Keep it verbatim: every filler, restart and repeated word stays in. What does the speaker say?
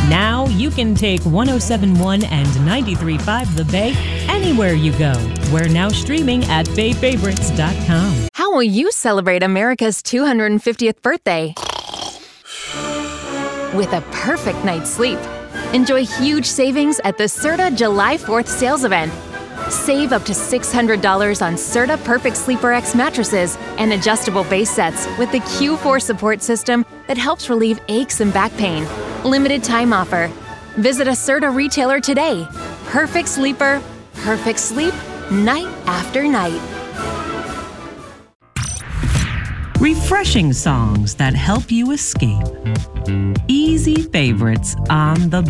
Now you can take one oh seven point one and ninety-three point five The Bay anywhere you go. We're now streaming at bay favorites dot com. How will you celebrate America's two hundred fiftieth birthday? With a perfect night's sleep. Enjoy huge savings at the Serta July fourth sales event. Save up to six hundred dollars on Serta Perfect Sleeper X mattresses and adjustable base sets with the Q four support system that helps relieve aches and back pain. Limited time offer. Visit a Serta retailer today. Perfect sleeper, perfect sleep, night after night. Refreshing songs that help you escape. Easy favorites on the